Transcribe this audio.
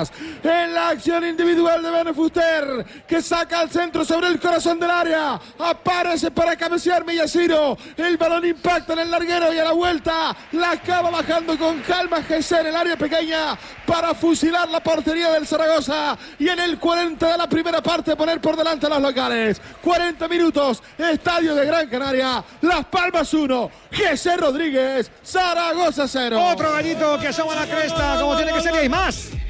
Palmas. En la acción individual de Bene Fuster, que saca al centro sobre el corazón del área. Aparece para cabecear Millaciro. El balón impacta en el larguero y a la vuelta la acaba bajando con calma Gesser en el área pequeña para fusilar la portería del Zaragoza. Y en el 40 de la primera parte poner por delante a los locales. 40 minutos, Estadio de Gran Canaria. Las Palmas 1, Gesser Rodríguez, Zaragoza 0. Otro gallito que asoma la cresta, como tiene que ser, y hay más.